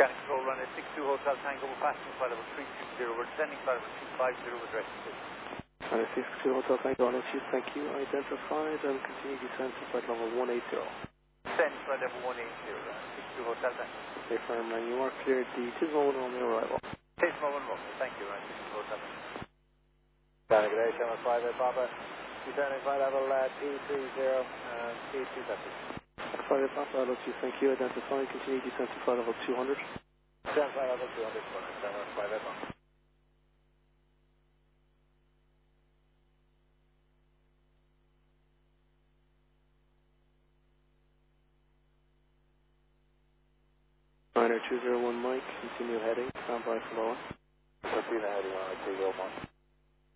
Scanning control runner 62 Hotel Tango, we're passing flight level 320, we're descending flight level 250 with direct assist. Runner 62 Hotel Tango, on issue, thank you. Identified and continue descent to flight level 180. Descend flight level 180, 62 Hotel Tango. Okay, firm, and you are cleared the Tismo 1 Romeo arrival. Tismo 1 Romeo, thank you, runner 62 Hotel Tango. Good day, Channel 5 Papa. Descending flight level 230 and speed 250. 5 Papa, LOC, thank you. Identified, continue descent to flight level 200. Descend flight level 200, Channel 5 Papa. Niner 201 Mike, continue heading, stand by for low. Continue heading on 201.